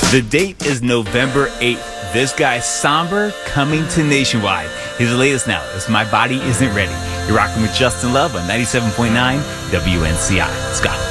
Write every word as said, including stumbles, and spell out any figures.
The date is November eighth. This guy, Somber, coming to Nationwide. His latest now is My Body Isn't Ready. You're rocking with Justin Love on ninety-seven point nine W N C I. Scott.